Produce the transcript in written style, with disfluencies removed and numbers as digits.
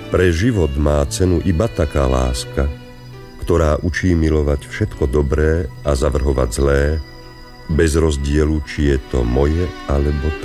Pre život má cenu iba taká láska, ktorá učí milovať všetko dobré a zavrhovať zlé, bez rozdielu, či je to moje alebo